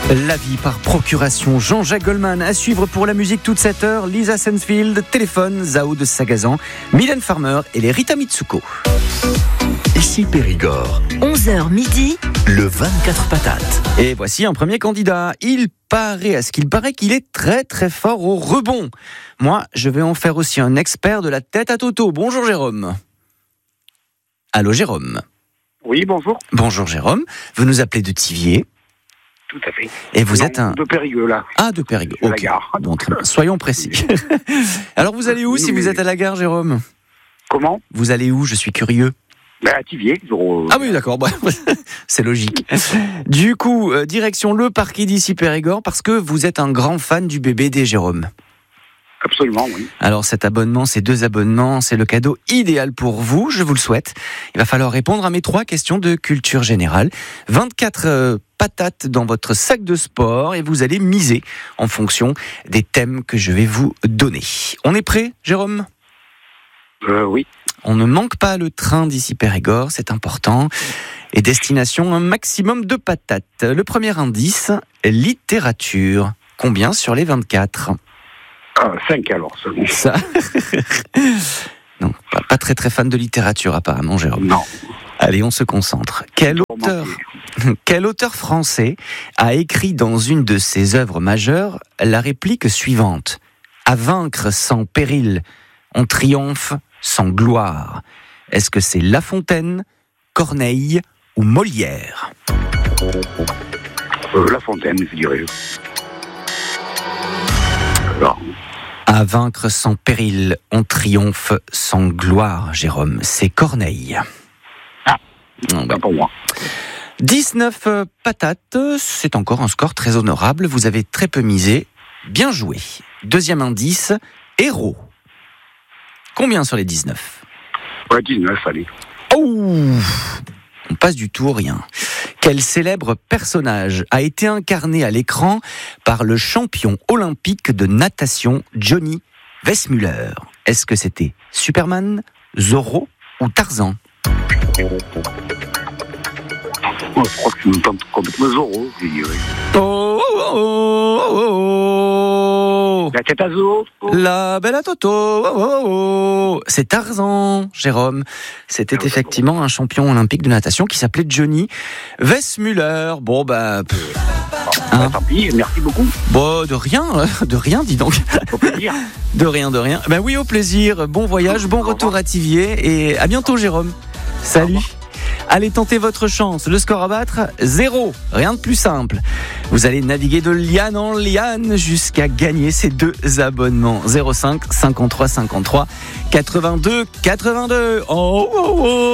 La vie par procuration, Jean-Jacques Goldman. À suivre pour la musique toute cette heure, Lisa Sensfield, Téléphone, Zao de Sagazan, Mylène Farmer et les Rita Mitsuko. Ici Périgord, 11h midi, le 24 patates. Et voici un premier candidat. À ce qu'il paraît qu'il est très très fort au rebond. Moi, je vais en faire aussi un expert de la tête à Toto. Bonjour Jérôme. Allô Jérôme. Oui, bonjour. Bonjour Jérôme. Vous nous appelez de Thiviers. Tout à fait. Et vous êtes un... De Périgueux, là. Ah, de Périgueux. C'est Ok. la gare. Bon, très bien. Soyons précis. Alors, vous allez où si vous êtes à la gare, Jérôme ? Comment ? Vous allez où ? Je suis curieux. À Thiviers. Ah oui, d'accord. Bon, c'est logique. Du coup, direction le parquet d'ici Périgord, parce que vous êtes un grand fan du BBD, Jérôme. Absolument, oui. Alors cet abonnement, ces 2 abonnements, c'est le cadeau idéal pour vous, je vous le souhaite. Il va falloir répondre à mes 3 questions de culture générale. 24 patates dans votre sac de sport et vous allez miser en fonction des thèmes que je vais vous donner. On est prêt, Jérôme ? Oui. On ne manque pas le train d'ici Périgord, c'est important. Et destination, un maximum de patates. Le premier indice, littérature. Combien sur les 24 ? 5 alors, seulement. Ça. Non, pas très très fan de littérature apparemment, Jérôme. Non. Allez, on se concentre. Quel auteur français a écrit dans une de ses œuvres majeures la réplique suivante ? À vaincre sans péril, on triomphe sans gloire. Est-ce que c'est La Fontaine, Corneille ou Molière ? La Fontaine, je dirais. Alors. À vaincre sans péril, on triomphe sans gloire, Jérôme. C'est Corneille. Pas pour moi. 19 patates, c'est encore un score très honorable. Vous avez très peu misé. Bien joué. Deuxième indice, héros. Combien sur les 19 ? Ouais, 19, allez. Oh ! On passe du tout au rien. Quel célèbre personnage a été incarné à l'écran par le champion olympique de natation Johnny Weissmuller ? Est-ce que c'était Superman, Zorro ou Tarzan ? Je crois que c'est complètement Zorro, je dirais. Oh, oh, oh, oh, oh. La tête à Zorro. La belle à Toto. Oh, oh, oh. C'est Tarzan, Jérôme. C'était effectivement un champion olympique de natation qui s'appelait Johnny Weissmuller. Bon, bah... Tant pis, merci beaucoup. Bon, de rien, dis donc. Au plaisir. De rien. Ben oui, au plaisir. Bon voyage, bon retour à Thiviers et à bientôt, Jérôme. Salut. Allez tenter votre chance. Le score à battre, 0. Rien de plus simple. Vous allez naviguer de liane en liane jusqu'à gagner ces 2 abonnements. 05 53 53 82 82. Oh, oh, oh.